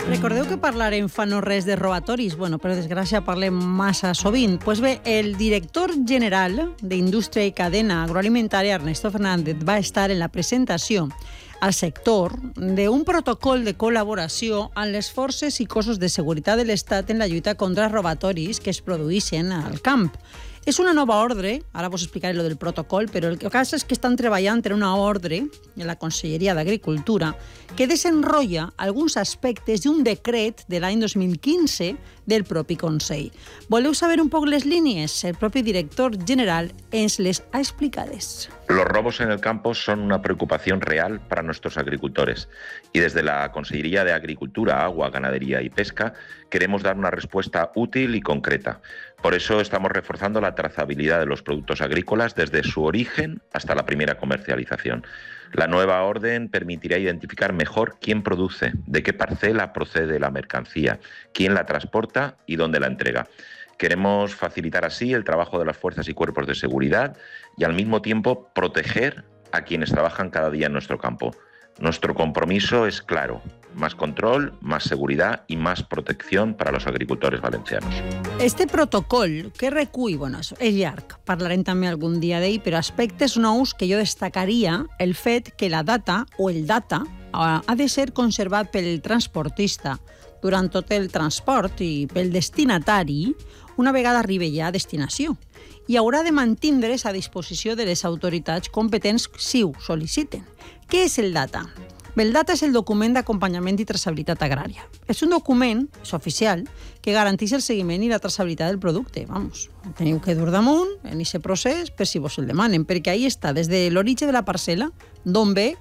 Recordeu que parlarem fa no res de robatoris? Bueno, per desgràcia parlem massa sovint. Pues bé, el director general d'Indústria i Cadena Agroalimentària, Ernesto Fernández, va estar en la presentació al sector d'un protocol de col·laboració amb les forces i cossos de seguretat de l'Estat en la lluita contra els robatoris que es produeixen al camp. És una nova ordre, ara vos explicaré lo del protocol, però el que passa és que estan treballant en una ordre en la Conselleria d'Agricultura que desenrotlla alguns aspectes d'un decret de l'any 2015 del propi Consell. Voleu saber un poc les línies? El propi director general ens les ha explicades. Los robos en el campo son una preocupación real para nuestros agricultores y desde la Consellería de Agricultura, Agua, Ganadería y Pesca queremos dar una respuesta útil y concreta. Por eso estamos reforzando la trazabilidad de los productos agrícolas desde su origen hasta la primera comercialización. La nueva orden permitirá identificar mejor quién produce, de qué parcela procede la mercancía, quién la transporta y dónde la entrega. Queremos facilitar así el trabajo de las fuerzas y cuerpos de seguridad y al mismo tiempo proteger a quienes trabajan cada día en nuestro campo. Nuestro compromiso es claro: más control, más seguridad y más protección para los agricultores valencianos. Este protocol que recull, bueno, és llarg, parlarem també algun dia d'ell, però aspectes nous que jo destacaria el fet que la data o el data ha de ser conservat pel transportista durant tot el transport i pel destinatari una vegada arribi ja a destinació i haurà de mantindre's a disposició de les autoritats competents si ho sol·liciten. Què és el data? El data és el document d'acompanyament i traçabilitat agrària. És un document, és oficial, que garanteix el seguiment i la traçabilitat del producte. Vamos, teniu que dur damunt en aquest procés per si vos el demanen, perquè ahí està, des de l'origen de la parcel·la, d'on ve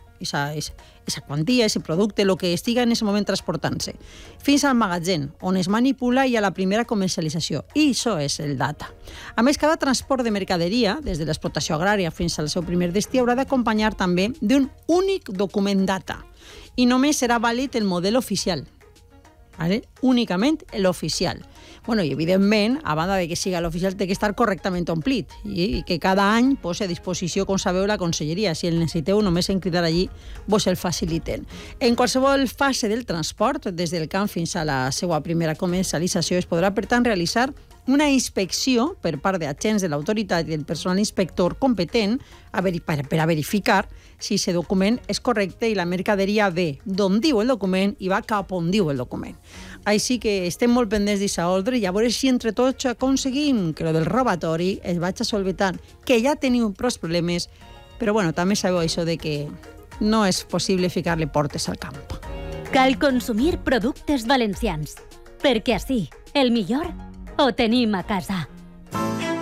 esa quantia, ese producte, el que estiga en aquest moment transportant-se, fins al magatzem, on es manipula i a la primera comercialització. I això és el data. A més, cada transport de mercaderia, des de l'explotació agrària fins al seu primer destí, haurà d'acompanyar també d'un únic document data. I només serà vàlid el model oficial. ¿Vale? Únicament l'oficial. Bueno, i evidentment, a banda de que siga l'oficial, té que estar correctament omplit i que cada any posi a disposició, com sabeu, la Conselleria. Si el necessiteu, només en cridar allí, vos el faciliten. En qualsevol fase del transport, des del camp fins a la seva primera comercialització, es podrà, per tant, realitzar una inspecció per part d'agents de l'autoritat i del personal inspector competent per a verificar si aquest document és correcte i la mercaderia ve d'on diu el document i va cap on diu el document. Així que estem molt pendents d'aquesta ordre i a veure si entre tots aconseguim que lo del robatori es vagi solventant, que ja teniu prou problemes, però bueno, també sabeu això de que no és possible ficar-li portes al camp. Cal consumir productes valencians, perquè així el millor ho tenim a casa.